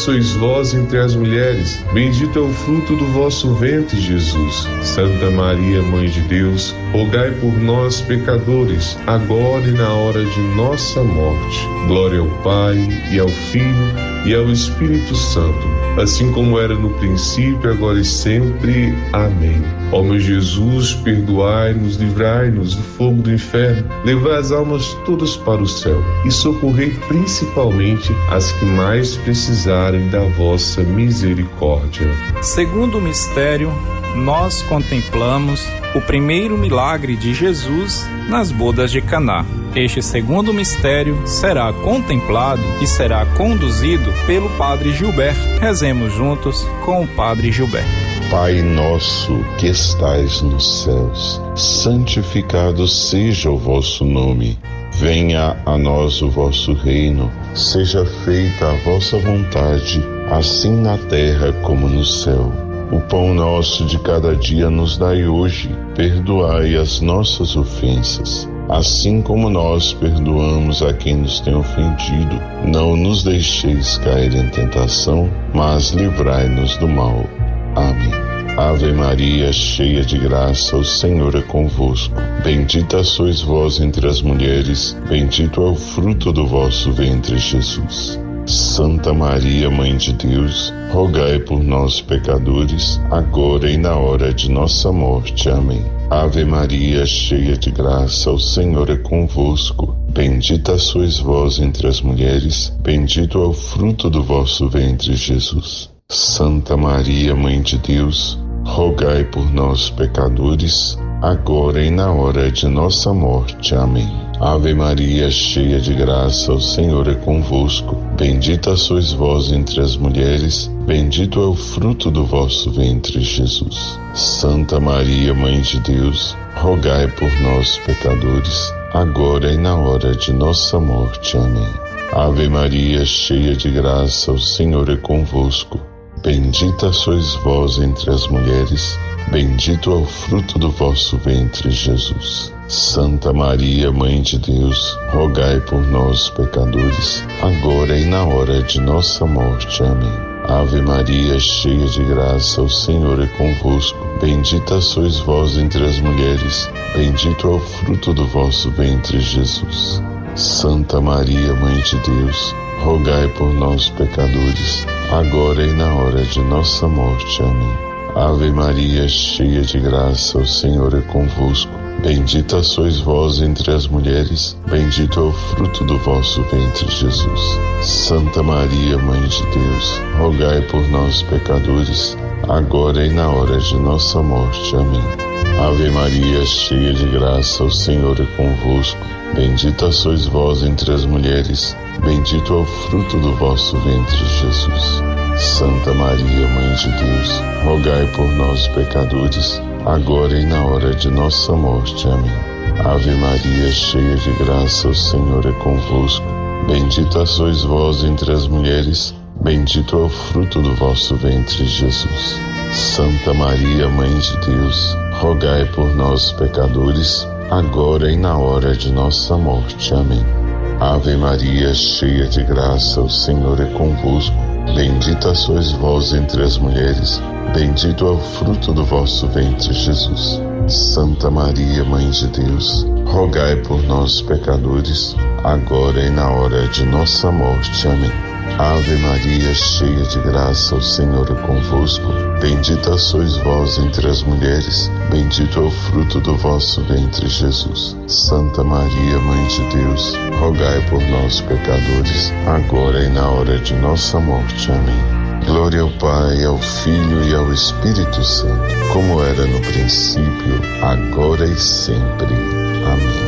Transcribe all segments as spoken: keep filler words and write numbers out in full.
sois vós entre as mulheres, bendito é o fruto do vosso ventre, Jesus. Santa Maria, Mãe de Deus, rogai por nós, pecadores, agora e na hora de nossa morte. Glória ao Pai, e ao Filho, e ao Espírito Santo, assim como era no princípio, agora e sempre. Amém. Ó meu Jesus, perdoai-nos, livrai-nos do fogo do inferno, levai as almas todas para o céu e socorrei principalmente as que mais precisarem da vossa misericórdia. Segundo mistério, nós contemplamos o primeiro milagre de Jesus nas bodas de Caná. Este segundo mistério será contemplado e será conduzido pelo Padre Gilberto. Rezemos juntos com o Padre Gilberto. Pai nosso que estais nos céus, santificado seja o vosso nome. Venha a nós o vosso reino, seja feita a vossa vontade, assim na terra como no céu. O pão nosso de cada dia nos dai hoje, perdoai as nossas ofensas, assim como nós perdoamos a quem nos tem ofendido. Não nos deixeis cair em tentação, mas livrai-nos do mal. Amém. Ave Maria, cheia de graça, o Senhor é convosco. Bendita sois vós entre as mulheres, bendito é o fruto do vosso ventre, Jesus. Santa Maria, Mãe de Deus, rogai por nós, pecadores, agora e na hora de nossa morte. Amém. Ave Maria, cheia de graça, o Senhor é convosco. Bendita sois vós entre as mulheres, bendito é o fruto do vosso ventre, Jesus. Santa Maria, Mãe de Deus, rogai por nós, pecadores, agora e na hora de nossa morte. Amém. Ave Maria, cheia de graça, o Senhor é convosco. Bendita sois vós entre as mulheres, bendito é o fruto do vosso ventre, Jesus. Santa Maria, Mãe de Deus, rogai por nós, pecadores, agora e na hora de nossa morte. Amém. Ave Maria, cheia de graça, o Senhor é convosco. Bendita sois vós entre as mulheres, bendito é o fruto do vosso ventre, Jesus. Santa Maria, Mãe de Deus, rogai por nós, pecadores, agora e na hora de nossa morte. Amém. Ave Maria, cheia de graça, o Senhor é convosco. Bendita sois vós entre as mulheres, bendito é o fruto do vosso ventre, Jesus. Santa Maria, Mãe de Deus, rogai por nós, pecadores, agora e na hora de nossa morte. Amém. Ave Maria, cheia de graça, o Senhor é convosco. Bendita sois vós entre as mulheres, bendito é o fruto do vosso ventre, Jesus. Santa Maria, Mãe de Deus, rogai por nós, pecadores, agora e na hora de nossa morte. Amém. Ave Maria, cheia de graça, o Senhor é convosco. Bendita sois vós entre as mulheres, bendito é o fruto do vosso ventre, Jesus. Santa Maria, Mãe de Deus, rogai por nós, pecadores, agora e na hora de nossa morte. Amém. Ave Maria, cheia de graça, o Senhor é convosco. Bendita sois vós entre as mulheres, bendito é o fruto do vosso ventre, Jesus. Santa Maria, Mãe de Deus, rogai por nós, pecadores, agora e na hora de nossa morte. Amém. Ave Maria, cheia de graça, o Senhor é convosco. Bendita sois vós entre as mulheres, bendito é o fruto do vosso ventre, Jesus. Santa Maria, Mãe de Deus, rogai por nós, pecadores, agora e na hora de nossa morte. Amém. Ave Maria, cheia de graça, o Senhor é convosco. Bendita sois vós entre as mulheres, bendito é o fruto do vosso ventre, Jesus. Santa Maria, Mãe de Deus, rogai por nós, pecadores, agora e na hora de nossa morte. Amém. Glória ao Pai, ao Filho e ao Espírito Santo, como era no princípio, agora e sempre. Amém.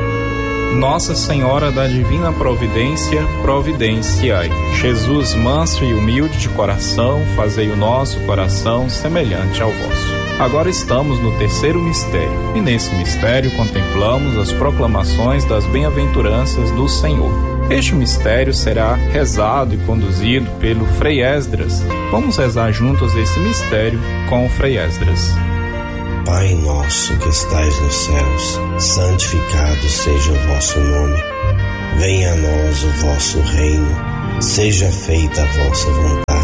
Nossa Senhora da Divina Providência, providenciai. Jesus, manso e humilde de coração, fazei o nosso coração semelhante ao vosso. Agora estamos no terceiro mistério, e nesse mistério contemplamos as proclamações das bem-aventuranças do Senhor. Este mistério será rezado e conduzido pelo Frei Esdras. Vamos rezar juntos esse mistério com o Frei Esdras. Pai nosso que estais nos céus, santificado seja o vosso nome. Venha a nós o vosso reino, seja feita a vossa vontade,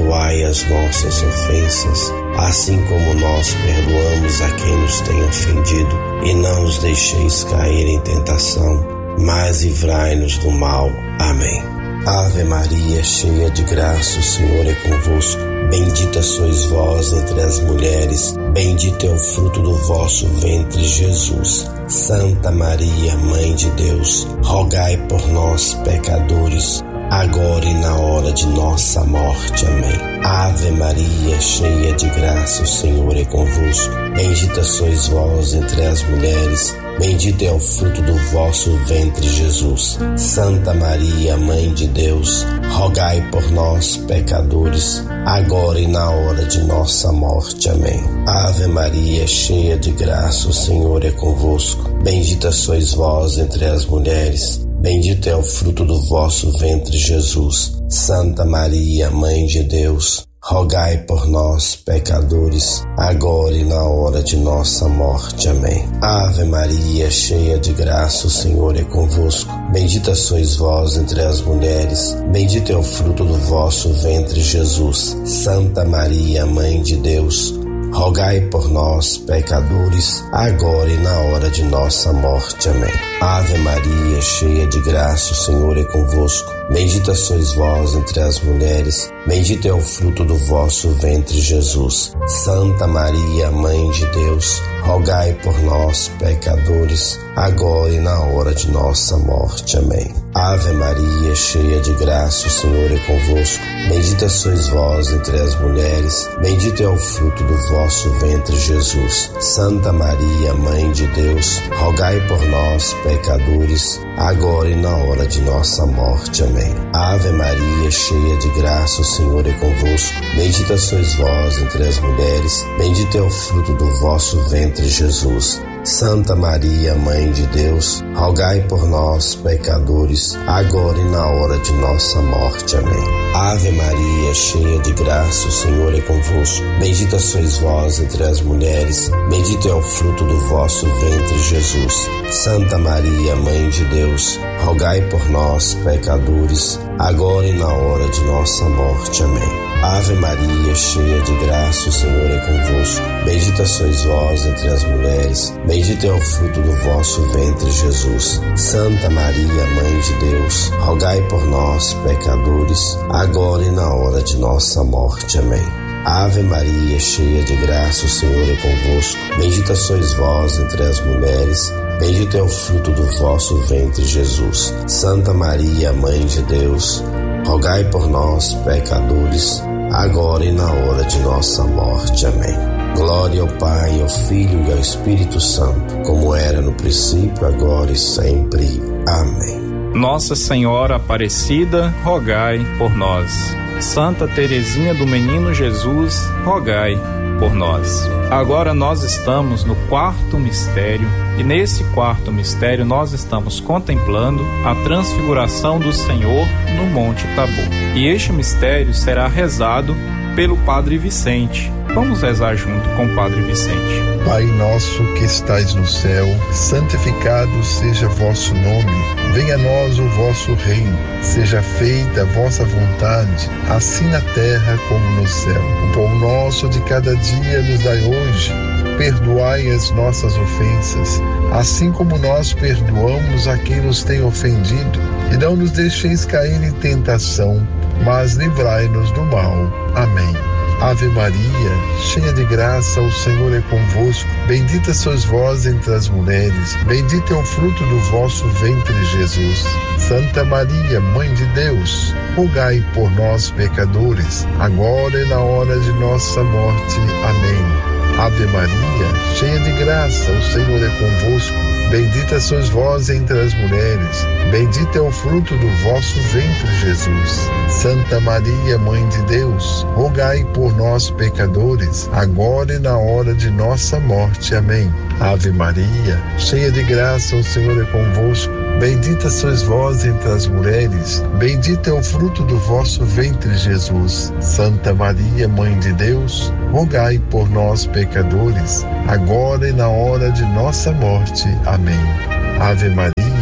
perdoai as nossas ofensas, assim como nós perdoamos a quem nos tem ofendido, e não nos deixeis cair em tentação, mas livrai-nos do mal. Amém. Ave Maria, cheia de graça, o Senhor é convosco. Bendita sois vós entre as mulheres, bendito é o fruto do vosso ventre, Jesus. Santa Maria, Mãe de Deus, rogai por nós, pecadores, agora e na hora de nossa morte. Amém. Ave Maria, cheia de graça, o Senhor é convosco. Bendita sois vós entre as mulheres, bendito é o fruto do vosso ventre, Jesus. Santa Maria, Mãe de Deus, rogai por nós, pecadores, agora e na hora de nossa morte. Amém. Ave Maria, cheia de graça, o Senhor é convosco. Bendita sois vós entre as mulheres, bendito é o fruto do vosso ventre, Jesus. Santa Maria, Mãe de Deus, rogai por nós, pecadores, agora e na hora de nossa morte. Amém. Ave Maria, cheia de graça, o Senhor é convosco. Bendita sois vós entre as mulheres, bendito é o fruto do vosso ventre, Jesus. Santa Maria, Mãe de Deus, rogai por nós, pecadores, agora e na hora de nossa morte. Amém. Ave Maria, cheia de graça, o Senhor é convosco. Bendita sois vós entre as mulheres, bendito é o fruto do vosso ventre, Jesus. Santa Maria, Mãe de Deus, rogai por nós, pecadores, agora e na hora de nossa morte. Amém. Ave Maria, cheia de graça, o Senhor é convosco. Bendita sois vós entre as mulheres, bendito é o fruto do vosso ventre, Jesus. Santa Maria, Mãe de Deus, rogai por nós, pecadores, agora e na hora de nossa morte. Amém. Ave Maria, cheia de graça, o Senhor é convosco. Bendita sois vós entre as mulheres, bendito é o fruto do vosso ventre, Jesus. Santa Maria, Mãe de Deus, rogai por nós, pecadores, agora e na hora de nossa morte. Amém. Ave Maria, cheia de graça, o Senhor é convosco. Bendita sois vós entre as mulheres, bendito é o fruto do vosso ventre, Jesus. Santa Maria, Mãe de Deus, rogai por nós, pecadores, agora e na hora de nossa morte. Amém. Ave Maria, cheia de graça, o Senhor é convosco. Bendita sois vós entre as mulheres, bendito é o fruto do vosso ventre, Jesus. Santa Maria, Mãe de Deus, rogai por nós, pecadores, agora e na hora de nossa morte. Amém. Ave Maria, cheia de graça, o Senhor é convosco. Bendita sois vós entre as mulheres, bendito é o fruto do vosso ventre, Jesus. Santa Maria, Mãe de Deus, rogai por nós, pecadores, agora e na hora de nossa morte. Amém. Glória ao Pai, ao Filho e ao Espírito Santo, como era no princípio, agora e sempre. Amém. Nossa Senhora Aparecida, rogai por nós. Santa Teresinha do Menino Jesus, rogai por nós. Agora nós estamos no quarto mistério, e nesse quarto mistério nós estamos contemplando a transfiguração do Senhor no Monte Tabor. E este mistério será rezado pelo Padre Vicente. Vamos rezar junto com o Padre Vicente. Pai nosso que estais no céu, santificado seja vosso nome. Venha a nós o vosso reino. Seja feita a vossa vontade, assim na terra como no céu. O pão nosso de cada dia nos dai hoje. Perdoai as nossas ofensas, assim como nós perdoamos a quem nos tem ofendido. E não nos deixeis cair em tentação, mas livrai-nos do mal. Amém. Ave Maria, cheia de graça, o Senhor é convosco. Bendita sois vós entre as mulheres, bendito é o fruto do vosso ventre, Jesus. Santa Maria, Mãe de Deus, rogai por nós, pecadores, agora e na hora de nossa morte. Amém. Ave Maria, cheia de graça, o Senhor é convosco. Bendita sois vós entre as mulheres, bendito é o fruto do vosso ventre, Jesus. Santa Maria, Mãe de Deus, rogai por nós, pecadores, agora e na hora de nossa morte. Amém. Ave Maria, cheia de graça, o Senhor é convosco. Bendita sois vós entre as mulheres, bendito é o fruto do vosso ventre, Jesus. Santa Maria, Mãe de Deus, rogai por nós, pecadores, agora e na hora de nossa morte. Amém. Ave Maria,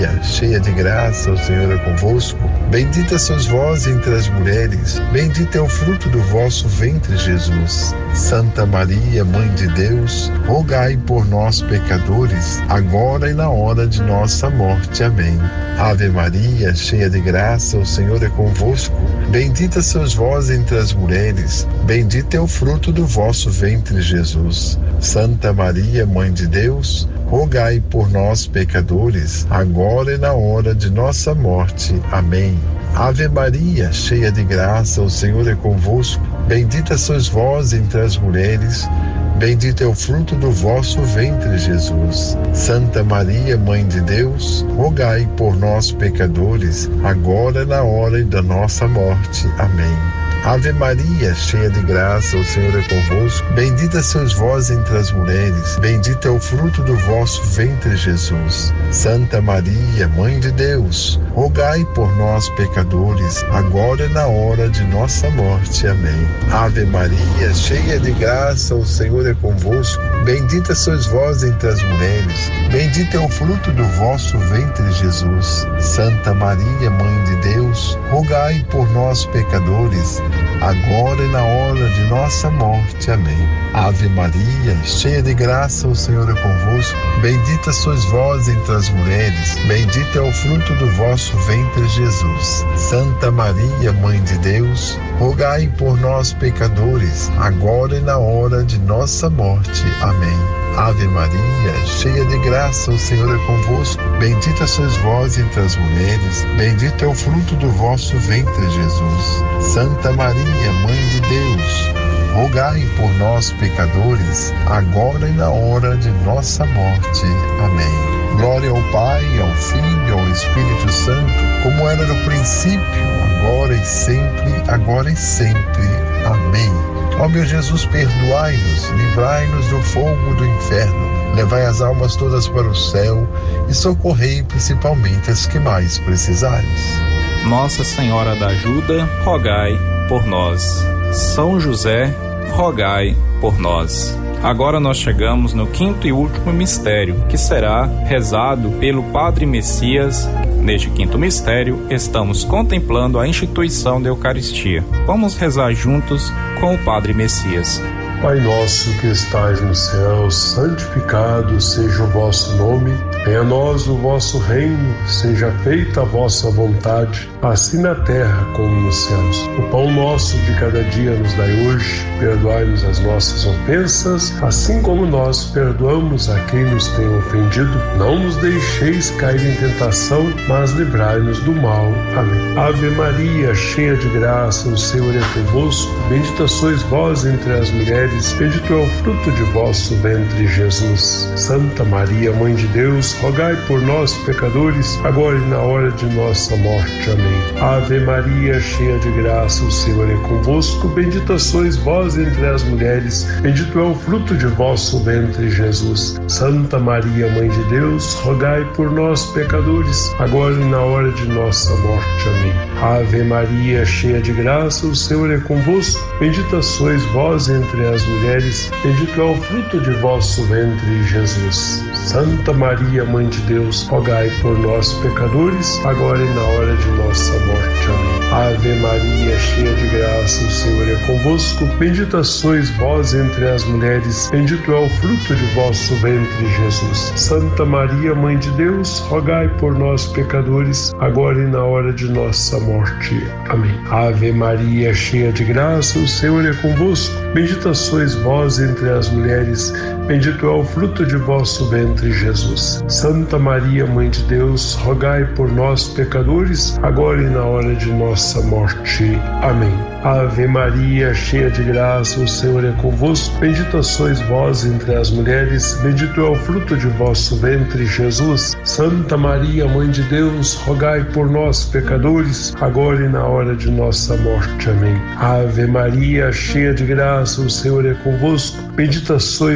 Maria, cheia de graça, o Senhor é convosco. Bendita sois vós entre as mulheres, bendito é o fruto do vosso ventre, Jesus. Santa Maria, Mãe de Deus, rogai por nós, pecadores, agora e na hora de nossa morte. Amém. Ave Maria, cheia de graça, o Senhor é convosco. Bendita sois vós entre as mulheres, bendito é o fruto do vosso ventre, Jesus. Santa Maria, Mãe de Deus, rogai por nós, pecadores, agora e na hora de nossa morte. Amém. Ave Maria, cheia de graça, o Senhor é convosco. Bendita sois vós entre as mulheres, bendito é o fruto do vosso ventre, Jesus. Santa Maria, Mãe de Deus, rogai por nós, pecadores, agora e na hora da nossa morte. Amém. Ave Maria, cheia de graça, o Senhor é convosco. Bendita sois vós entre as mulheres, bendito é o fruto do vosso ventre, Jesus. Santa Maria, Mãe de Deus, rogai por nós, pecadores, agora e na hora de nossa morte. Amém. Ave Maria, cheia de graça, o Senhor é convosco. Bendita sois vós entre as mulheres, bendito é o fruto do vosso ventre, Jesus. Santa Maria, Mãe de Deus, rogai por nós, pecadores, agora e na hora de nossa morte. Amém. Ave Maria, cheia de graça, o Senhor é convosco. Bendita sois vós entre as mulheres, bendito é o fruto do vosso ventre, Jesus. Santa Maria, Mãe de Deus, rogai por nós, pecadores, agora e na hora de nossa morte. Amém. Ave Maria, cheia de graça, o Senhor é convosco. Bendita sois vós entre as mulheres, bendito é o fruto do vosso ventre, Jesus. Santa Maria, Mãe de Deus, rogai por nós, pecadores, agora e na hora de nossa morte. Amém. Glória ao Pai, ao Filho e ao Espírito Santo, como era no princípio, agora e sempre, agora e sempre. Amém. Ó meu Jesus, perdoai-nos, livrai-nos do fogo do inferno, levai as almas todas para o céu e socorrei principalmente as que mais precisarem. Nossa Senhora da Ajuda, rogai por nós. São José, rogai por nós. Agora nós chegamos no quinto e último mistério, que será rezado pelo Padre Messias. Neste quinto mistério, estamos contemplando a instituição da Eucaristia. Vamos rezar juntos com o Padre Messias. Pai nosso que estais no céu, santificado seja o vosso nome. Venha a nós o vosso reino, seja feita a vossa vontade, assim na terra como nos céus. O pão nosso de cada dia nos dai hoje, perdoai-nos as nossas ofensas, assim como nós perdoamos a quem nos tem ofendido. Não nos deixeis cair em tentação, mas livrai-nos do mal. Amém. Ave Maria, cheia de graça, o Senhor é convosco. Bendita sois vós entre as mulheres, bendito é o fruto de vosso ventre, Jesus. Santa Maria, Mãe de Deus, rogai por nós, pecadores, agora e na hora de nossa morte. Amém. Ave Maria, cheia de graça, o Senhor é convosco. Bendita sois vós entre as mulheres, bendito é o fruto de vosso ventre, Jesus. Santa Maria, Mãe de Deus, rogai por nós, pecadores, agora e na hora de nossa morte. Amém. Ave Maria, cheia de graça, o Senhor é convosco. Bendita sois vós entre as mulheres, bendito é o fruto de vosso ventre, Jesus. Santa Maria, Mãe de Deus, rogai por nós, pecadores, agora e na hora de nossa morte. Amém. Ave Maria, cheia de graça, o Senhor é convosco. Bendita sois vós entre as mulheres, bendito é o fruto de vosso ventre, Jesus. Santa Maria, Mãe de Deus, rogai por nós, pecadores, agora e na hora de nossa morte. Amém. Ave Maria, cheia de graça, o Senhor é convosco. Bendita sois vós entre as mulheres, bendito é o fruto de vosso ventre, Jesus. Santa Maria, Mãe de Deus, rogai por nós, pecadores, agora e na hora de nossa morte. Amém. Ave Maria, cheia de graça, o Senhor é convosco. Bendita sois vós entre as mulheres, bendito é o fruto de vosso ventre, Jesus. Santa Maria, Mãe de Deus, rogai por nós, pecadores, agora e na hora de nossa morte. Amém. Ave Maria, cheia de graça, o Senhor é convosco. Bendita sois vós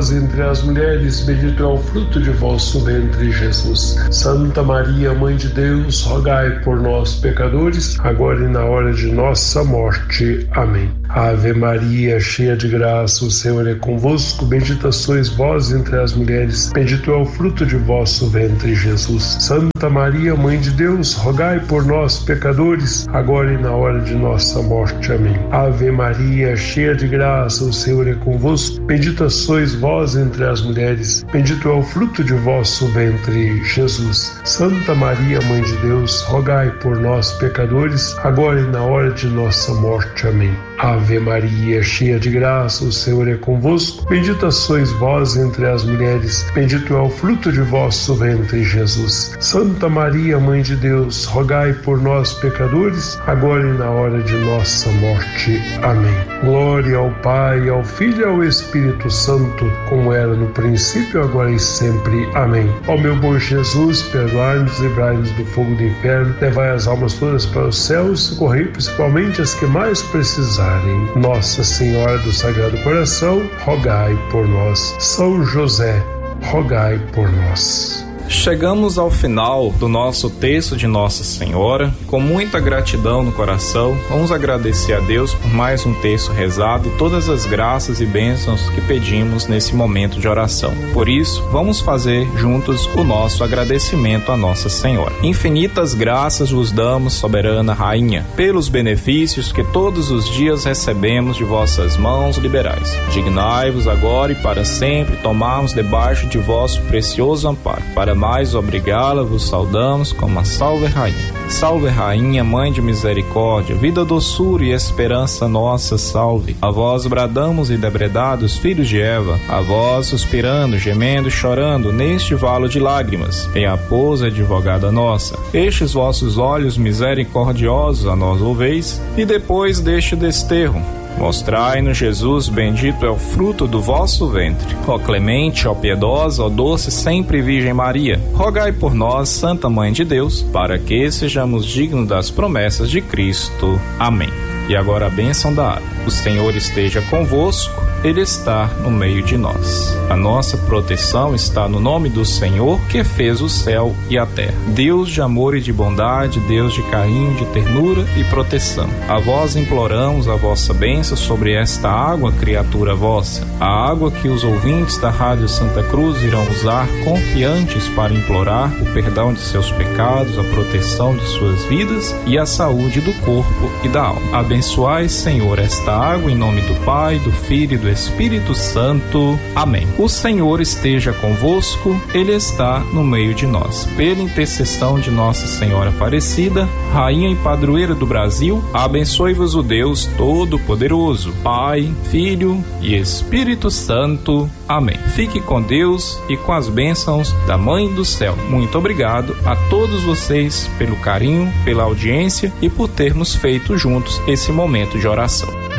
vós entre as mulheres, bendito é o fruto de vosso ventre, Jesus. Santa Maria, Mãe de Deus, rogai por nós, pecadores, agora e na hora de nossa morte. Amém. Ave Maria, cheia de graça, o Senhor é convosco, bendita sois vós entre as mulheres, bendito é o fruto de vosso ventre, Jesus. Santa Maria, Mãe de Deus, rogai por nós, pecadores, agora e na hora de nossa morte. Amém. Ave Maria, cheia de graça, o Senhor é convosco, bendita sois vós entre as mulheres, bendito é o fruto de vosso ventre, Jesus. Santa Maria, Mãe de Deus, rogai por nós, pecadores, agora e na hora de nossa morte. Amém. Ave Maria, cheia de graça, o Senhor é convosco, bendita sois vós entre as mulheres, bendito é o fruto de vosso ventre, Jesus. Santa Maria, Mãe de Deus, rogai por nós, pecadores, agora e na hora de nossa morte. Amém. Glória ao Pai, ao Filho e ao Espírito Santo, como era no princípio, agora e sempre. Amém. Ó meu bom Jesus, perdoai-nos, livrai-nos do fogo do inferno, levai as almas todas para os céus, socorrei principalmente as que mais precisarem. Nossa Senhora do Sagrado Coração, rogai por nós. São José, rogai por nós. Chegamos ao final do nosso texto de Nossa Senhora. Com muita gratidão no coração, vamos agradecer a Deus por mais um texto rezado e todas as graças e bênçãos que pedimos nesse momento de oração. Por isso, vamos fazer juntos o nosso agradecimento a Nossa Senhora. Infinitas graças vos damos, soberana Rainha, pelos benefícios que todos os dias recebemos de vossas mãos liberais. Dignai-vos agora e para sempre tomarmos debaixo de vosso precioso amparo. Para mais obrigá-la, vos saudamos como a Salve Rainha. Salve Rainha, Mãe de Misericórdia, vida, doçura e esperança nossa, salve. A vós bradamos e debredados, filhos de Eva, a vós suspirando, gemendo e chorando, neste valo de lágrimas, em após advogada nossa. Estes vossos olhos misericordiosos a nós ouveis, e depois deste desterro, mostrai-nos Jesus, bendito é o fruto do vosso ventre. Ó clemente, ó piedosa, ó doce sempre Virgem Maria, rogai por nós, Santa Mãe de Deus, para que sejamos dignos das promessas de Cristo. Amém. E agora a bênção da água. O Senhor esteja convosco, Ele está no meio de nós. A nossa proteção está no nome do Senhor, que fez o céu e a terra. Deus de amor e de bondade, Deus de carinho, de ternura e proteção. A vós imploramos a vossa bênção sobre esta água, criatura vossa. A água que os ouvintes da Rádio Santa Cruz irão usar confiantes para implorar o perdão de seus pecados, a proteção de suas vidas e a saúde do corpo e da alma. Abençoai, Senhor, esta água em nome do Pai, do Filho e do Espírito Santo. Amém. O Senhor esteja convosco, Ele está no meio de nós. Pela intercessão de Nossa Senhora Aparecida, Rainha e Padroeira do Brasil, abençoe-vos o Deus Todo-Poderoso, Pai, Filho e Espírito Santo. Amém. Fique com Deus e com as bênçãos da Mãe do Céu. Muito obrigado a todos vocês pelo carinho, pela audiência e por termos feito juntos esse momento de oração.